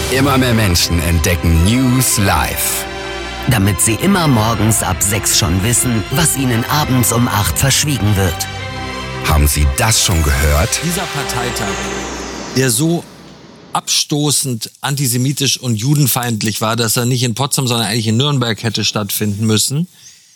Immer mehr Menschen entdecken News live. Damit sie immer morgens ab 6 schon wissen, was ihnen abends um 8 verschwiegen wird. Haben Sie das schon gehört? Dieser Parteitag, der so abstoßend antisemitisch und judenfeindlich war, dass er nicht in Potsdam, sondern eigentlich in Nürnberg hätte stattfinden müssen,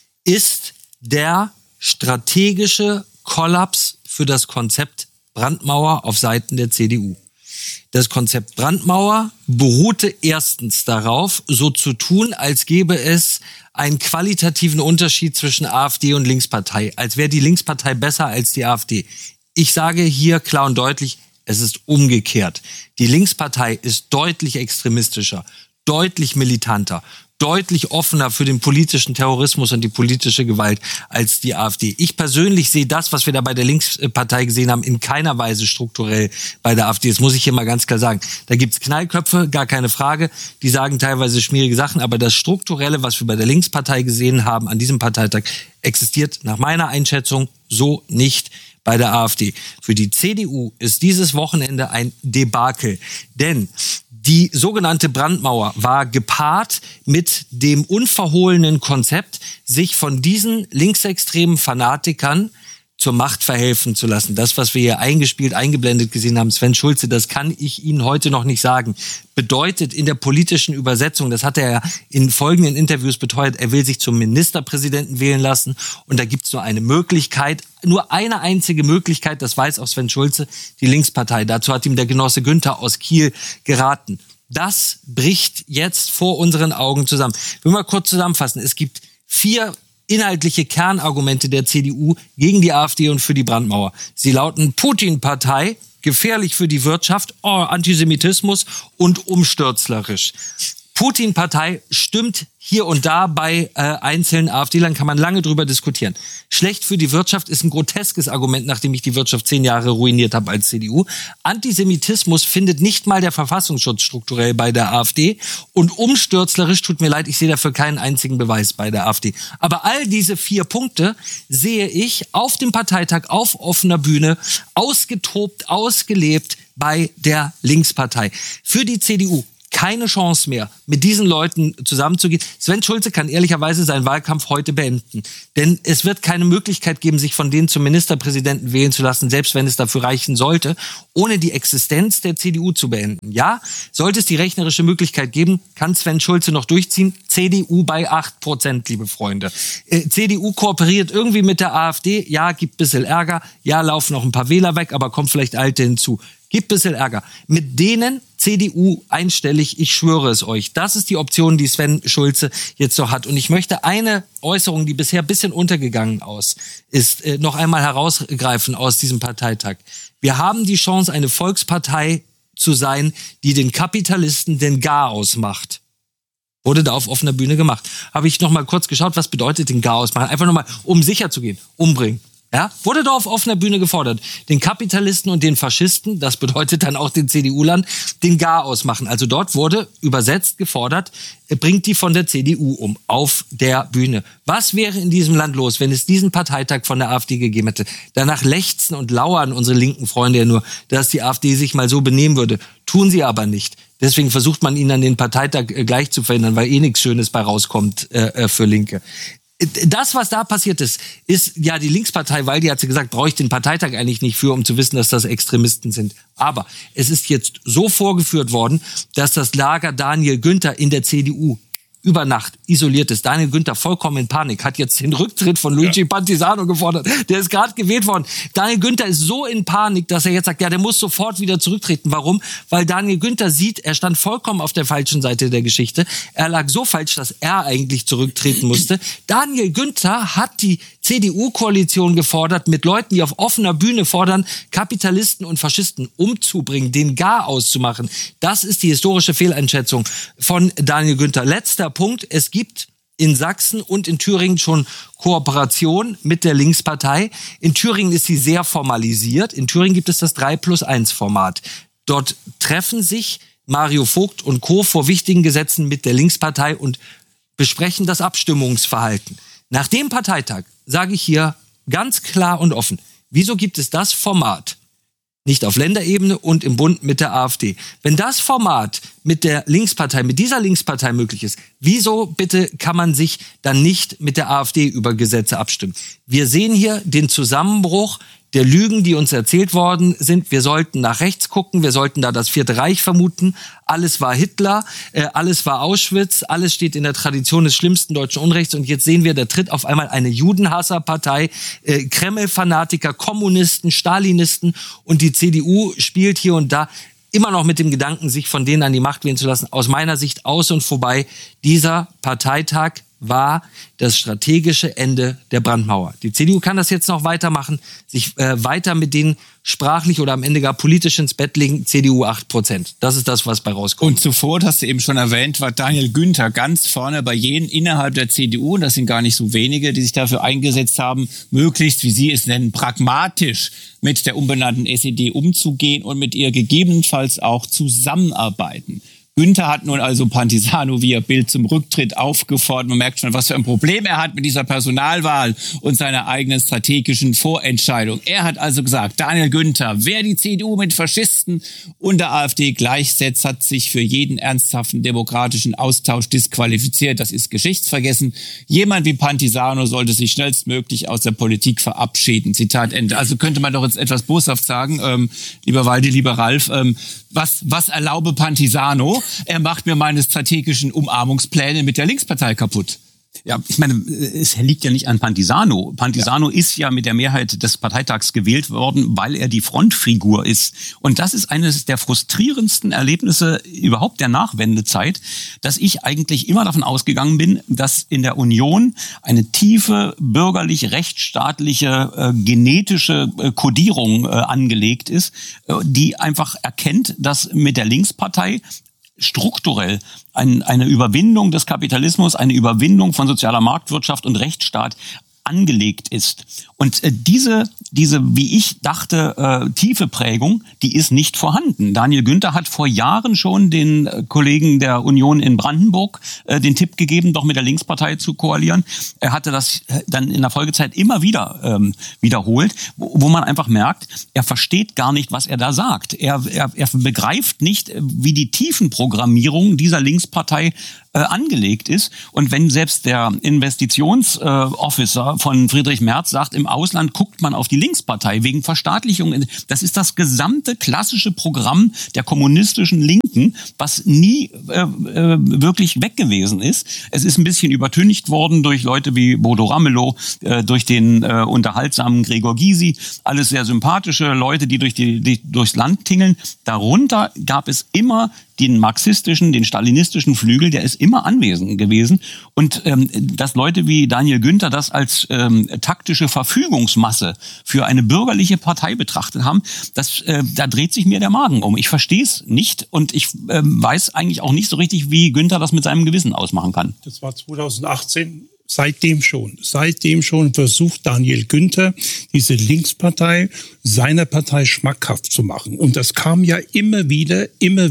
ist der strategische Kollaps für das Konzept Brandmauer auf Seiten der CDU. Das Konzept Brandmauer beruhte erstens darauf, so zu tun, als gäbe es einen qualitativen Unterschied zwischen AfD und Linkspartei, als wäre die Linkspartei besser als die AfD. Ich sage hier klar und deutlich, es ist umgekehrt. Die Linkspartei ist deutlich extremistischer, deutlich militanter, deutlich offener für den politischen Terrorismus und die politische Gewalt als die AfD. Ich persönlich sehe das, was wir da bei der Linkspartei gesehen haben, in keiner Weise strukturell bei der AfD. Das muss ich hier mal ganz klar sagen. Da gibt's Knallköpfe, gar keine Frage. Die sagen teilweise schmierige Sachen, aber das Strukturelle, was wir bei der Linkspartei gesehen haben an diesem Parteitag, existiert nach meiner Einschätzung so nicht bei der AfD. Für die CDU ist dieses Wochenende ein Debakel, denn die sogenannte Brandmauer war gepaart mit dem unverhohlenen Konzept, sich von diesen linksextremen Fanatikern zur Macht verhelfen zu lassen. Das, was wir hier eingeblendet gesehen haben, Sven Schulze, das kann ich Ihnen heute noch nicht sagen, bedeutet in der politischen Übersetzung, das hat er ja in folgenden Interviews beteuert, er will sich zum Ministerpräsidenten wählen lassen und da gibt es nur eine Möglichkeit, nur eine einzige Möglichkeit, das weiß auch Sven Schulze, die Linkspartei. Dazu hat ihm der Genosse Günther aus Kiel geraten. Das bricht jetzt vor unseren Augen zusammen. Ich will mal kurz zusammenfassen. Es gibt 4 inhaltliche Kernargumente der CDU gegen die AfD und für die Brandmauer. Sie lauten Putin-Partei, gefährlich für die Wirtschaft, Antisemitismus und umstürzlerisch. Putin-Partei stimmt hier und da bei einzelnen AfD-Lern, kann man lange drüber diskutieren. Schlecht für die Wirtschaft ist ein groteskes Argument, nachdem ich die Wirtschaft 10 Jahre ruiniert habe als CDU. Antisemitismus findet nicht mal der Verfassungsschutz strukturell bei der AfD. Und umstürzlerisch, tut mir leid, ich sehe dafür keinen einzigen Beweis bei der AfD. Aber all diese 4 Punkte sehe ich auf dem Parteitag auf offener Bühne ausgetobt, ausgelebt bei der Linkspartei. Für die CDU keine Chance mehr, mit diesen Leuten zusammenzugehen. Sven Schulze kann ehrlicherweise seinen Wahlkampf heute beenden. Denn es wird keine Möglichkeit geben, sich von denen zum Ministerpräsidenten wählen zu lassen, selbst wenn es dafür reichen sollte, ohne die Existenz der CDU zu beenden. Ja, sollte es die rechnerische Möglichkeit geben, kann Sven Schulze noch durchziehen. CDU bei 8%, liebe Freunde. CDU kooperiert irgendwie mit der AfD. Ja, gibt ein bisschen Ärger. Ja, laufen noch ein paar Wähler weg, aber kommt vielleicht Alte hinzu. Gibt ein bisschen Ärger. Mit denen CDU einstellig, ich schwöre es euch. Das ist die Option, die Sven Schulze jetzt noch hat. Und ich möchte eine Äußerung, die bisher ein bisschen untergegangen ist, noch einmal herausgreifen aus diesem Parteitag. Wir haben die Chance, eine Volkspartei zu sein, die den Kapitalisten den Garaus macht. Wurde da auf offener Bühne gemacht. Habe ich noch mal kurz geschaut, was bedeutet den Garaus machen? Einfach noch mal, um sicher zu gehen, umbringen. Ja, wurde da auf offener Bühne gefordert, den Kapitalisten und den Faschisten, das bedeutet dann auch den CDU-Lern, den Garaus machen. Also dort wurde übersetzt gefordert, bringt die von der CDU um, auf der Bühne. Was wäre in diesem Land los, wenn es diesen Parteitag von der AfD gegeben hätte? Danach lechzen und lauern unsere linken Freunde ja nur, dass die AfD sich mal so benehmen würde. Tun sie aber nicht. Deswegen versucht man ihnen an den Parteitag gleich zu verhindern, weil nichts Schönes bei rauskommt für Linke. Das, was da passiert ist ja die Linkspartei, weil die hat sie gesagt, brauche ich den Parteitag eigentlich nicht für, um zu wissen, dass das Extremisten sind. Aber es ist jetzt so vorgeführt worden, dass das Lager Daniel Günther in der CDU über Nacht isoliert ist. Daniel Günther vollkommen in Panik, hat jetzt den Rücktritt von Luigi Pantisano gefordert. Der ist gerade gewählt worden. Daniel Günther ist so in Panik, dass er jetzt sagt, ja, der muss sofort wieder zurücktreten. Warum? Weil Daniel Günther sieht, er stand vollkommen auf der falschen Seite der Geschichte. Er lag so falsch, dass er eigentlich zurücktreten musste. Daniel Günther hat die CDU-Koalition gefordert, mit Leuten, die auf offener Bühne fordern, Kapitalisten und Faschisten umzubringen, den Garaus zu machen. Das ist die historische Fehleinschätzung von Daniel Günther. Letzter Punkt, es gibt in Sachsen und in Thüringen schon Kooperation mit der Linkspartei. In Thüringen ist sie sehr formalisiert. In Thüringen gibt es das 3+1-Format. Dort treffen sich Mario Vogt und Co. vor wichtigen Gesetzen mit der Linkspartei und besprechen das Abstimmungsverhalten. Nach dem Parteitag sage ich hier ganz klar und offen, wieso gibt es das Format nicht auf Länderebene und im Bund mit der AfD? Wenn das Format mit der Linkspartei, mit dieser Linkspartei möglich ist, wieso bitte kann man sich dann nicht mit der AfD über Gesetze abstimmen? Wir sehen hier den Zusammenbruch der Lügen, die uns erzählt worden sind. Wir sollten nach rechts gucken, wir sollten da das Vierte Reich vermuten. Alles war Hitler, alles war Auschwitz, alles steht in der Tradition des schlimmsten deutschen Unrechts. Und jetzt sehen wir, da tritt auf einmal eine Judenhasserpartei, Kreml-Fanatiker, Kommunisten, Stalinisten, und die CDU spielt hier und da immer noch mit dem Gedanken, sich von denen an die Macht wählen zu lassen. Aus meiner Sicht aus und vorbei. Dieser Parteitag war das strategische Ende der Brandmauer. Die CDU kann das jetzt noch weitermachen, sich weiter mit denen sprachlich oder am Ende gar politisch ins Bett legen. CDU 8%. Das ist das, was bei rauskommt. Und zuvor, das hast du eben schon erwähnt, war Daniel Günther ganz vorne bei jenen innerhalb der CDU, und das sind gar nicht so wenige, die sich dafür eingesetzt haben, möglichst, wie Sie es nennen, pragmatisch mit der umbenannten SED umzugehen und mit ihr gegebenenfalls auch zusammenarbeiten. Günther hat nun also Pantisano via Bild zum Rücktritt aufgefordert. Man merkt schon, was für ein Problem er hat mit dieser Personalwahl und seiner eigenen strategischen Vorentscheidung. Er hat also gesagt, Daniel Günther, wer die CDU mit Faschisten und der AfD gleichsetzt, hat sich für jeden ernsthaften demokratischen Austausch disqualifiziert. Das ist geschichtsvergessen. Jemand wie Pantisano sollte sich schnellstmöglich aus der Politik verabschieden. Zitat Ende. Also könnte man doch jetzt etwas boshaft sagen, lieber Waldi, lieber Ralf, was erlaube Pantisano? Er macht mir meine strategischen Umarmungspläne mit der Linkspartei kaputt. Ja, ich meine, es liegt ja nicht an Pantisano. Pantisano ist ja mit der Mehrheit des Parteitags gewählt worden, weil er die Frontfigur ist. Und das ist eines der frustrierendsten Erlebnisse überhaupt der Nachwendezeit, dass ich eigentlich immer davon ausgegangen bin, dass in der Union eine tiefe bürgerlich-rechtsstaatliche genetische Kodierung angelegt ist, die einfach erkennt, dass mit der Linkspartei strukturell eine Überwindung des Kapitalismus, eine Überwindung von sozialer Marktwirtschaft und Rechtsstaat angelegt ist. Und diese, wie ich dachte, tiefe Prägung, die ist nicht vorhanden. Daniel Günther hat vor Jahren schon den Kollegen der Union in Brandenburg den Tipp gegeben, doch mit der Linkspartei zu koalieren. Er hatte das dann in der Folgezeit immer wieder wiederholt, wo man einfach merkt, er versteht gar nicht, was er da sagt. Er begreift nicht, wie die Tiefenprogrammierung dieser Linkspartei angelegt ist. Und wenn selbst der Investitionsofficer von Friedrich Merz sagt, im Ausland guckt man auf die Linkspartei wegen Verstaatlichung, das ist das gesamte klassische Programm der kommunistischen Linken, was nie wirklich weg gewesen ist. Es ist ein bisschen übertüncht worden durch Leute wie Bodo Ramelow, durch den unterhaltsamen Gregor Gysi, alles sehr sympathische Leute, die durchs Land tingeln. Darunter gab es immer den marxistischen, den stalinistischen Flügel, der ist immer anwesend gewesen. Und dass Leute wie Daniel Günther das als taktische Verfügungsmasse für eine bürgerliche Partei betrachtet haben, da dreht sich mir der Magen um. Ich verstehe es nicht und ich weiß eigentlich auch nicht so richtig, wie Günther das mit seinem Gewissen ausmachen kann. Das war 2018. Seitdem schon versucht Daniel Günther, diese Linkspartei seiner Partei schmackhaft zu machen. Und das kam ja immer wieder.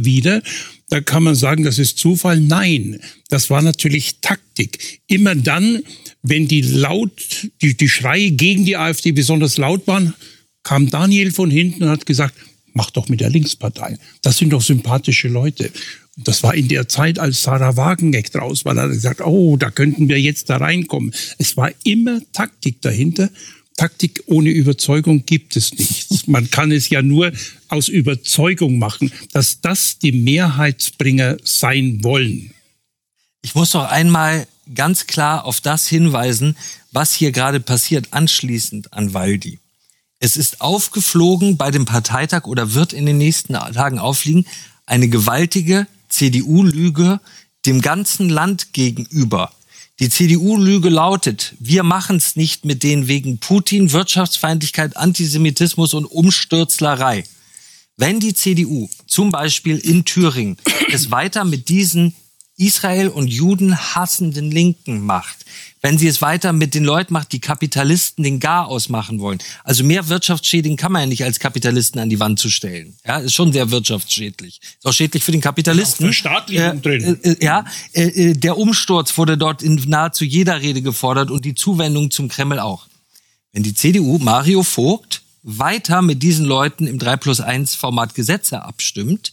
Da kann man sagen, das ist Zufall. Nein, das war natürlich Taktik. Immer dann, wenn die Schreie gegen die AfD besonders laut waren, kam Daniel von hinten und hat gesagt, mach doch mit der Linkspartei. Das sind doch sympathische Leute. Das war in der Zeit, als Sarah Wagenknecht raus war, da hat er gesagt, oh, da könnten wir jetzt da reinkommen. Es war immer Taktik dahinter. Taktik ohne Überzeugung gibt es nichts. Man kann es ja nur aus Überzeugung machen, dass das die Mehrheitsbringer sein wollen. Ich muss doch einmal ganz klar auf das hinweisen, was hier gerade passiert, anschließend an Waldi. Es ist aufgeflogen bei dem Parteitag oder wird in den nächsten Tagen auffliegen, eine gewaltige CDU-Lüge dem ganzen Land gegenüber. Die CDU-Lüge lautet, wir machen es nicht mit denen wegen Putin, Wirtschaftsfeindlichkeit, Antisemitismus und Umstürzlerei. Wenn die CDU zum Beispiel in Thüringen es weiter mit diesen Israel und Juden hassenden Linken macht, wenn sie es weiter mit den Leuten macht, die Kapitalisten den Garaus machen wollen. Also mehr wirtschaftsschädigen kann man ja nicht als Kapitalisten an die Wand zu stellen. Ja, ist schon sehr wirtschaftsschädlich. Ist auch schädlich für den Kapitalisten. Auch Verstaatlichung drin. Der Umsturz wurde dort in nahezu jeder Rede gefordert und die Zuwendung zum Kreml auch. Wenn die CDU, Mario Vogt, weiter mit diesen Leuten im 3+1 Format Gesetze abstimmt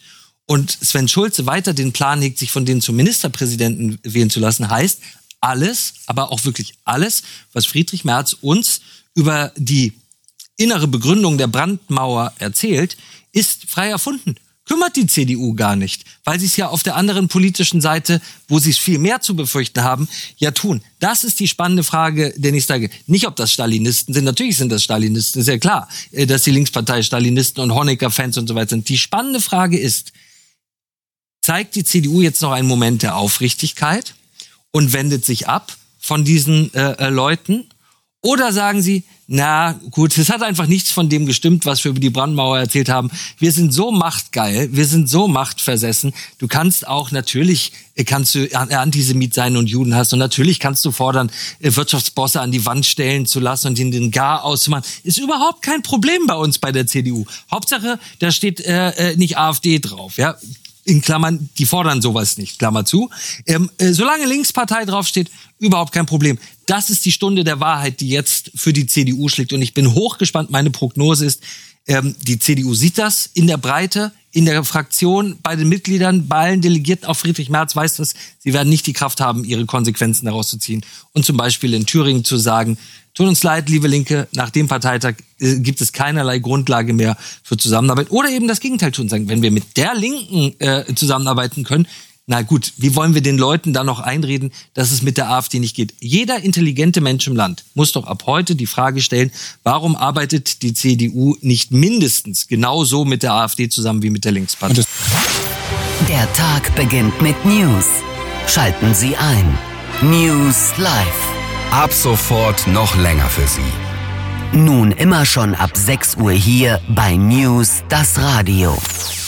und Sven Schulze weiter den Plan hegt, sich von denen zum Ministerpräsidenten wählen zu lassen, heißt alles, aber auch wirklich alles, was Friedrich Merz uns über die innere Begründung der Brandmauer erzählt, ist frei erfunden. Kümmert die CDU gar nicht, weil sie es ja auf der anderen politischen Seite, wo sie es viel mehr zu befürchten haben, ja tun. Das ist die spannende Frage, der ich sage. Nicht, ob das Stalinisten sind. Natürlich sind das Stalinisten, ist ja klar, dass die Linkspartei Stalinisten und Honecker-Fans und so weiter sind. Die spannende Frage ist, zeigt die CDU jetzt noch einen Moment der Aufrichtigkeit und wendet sich ab von diesen Leuten? Oder sagen sie, na gut, es hat einfach nichts von dem gestimmt, was wir über die Brandmauer erzählt haben. Wir sind so machtgeil, wir sind so machtversessen. Du kannst auch, natürlich kannst du Antisemit sein und Juden hast und natürlich kannst du fordern, Wirtschaftsbosse an die Wand stellen zu lassen und ihnen den Gar auszumachen. Ist überhaupt kein Problem bei uns bei der CDU. Hauptsache, da steht nicht AfD drauf, ja. In Klammern, die fordern sowas nicht, Klammer zu. Solange Linkspartei draufsteht, überhaupt kein Problem. Das ist die Stunde der Wahrheit, die jetzt für die CDU schlägt. Und ich bin hochgespannt. Meine Prognose ist, die CDU sieht das in der Breite, in der Fraktion, bei den Mitgliedern, bei allen Delegierten. Auch Friedrich Merz weiß das. Sie werden nicht die Kraft haben, ihre Konsequenzen daraus zu ziehen. Und zum Beispiel in Thüringen zu sagen, tut uns leid, liebe Linke, nach dem Parteitag gibt es keinerlei Grundlage mehr für Zusammenarbeit. Oder eben das Gegenteil tun, sagen, wenn wir mit der Linken zusammenarbeiten können, na gut, wie wollen wir den Leuten dann noch einreden, dass es mit der AfD nicht geht? Jeder intelligente Mensch im Land muss doch ab heute die Frage stellen, warum arbeitet die CDU nicht mindestens genauso mit der AfD zusammen wie mit der Linkspartei? Der Tag beginnt mit News. Schalten Sie ein. News Live. Ab sofort noch länger für Sie. Nun immer schon ab 6 Uhr hier bei News das Radio.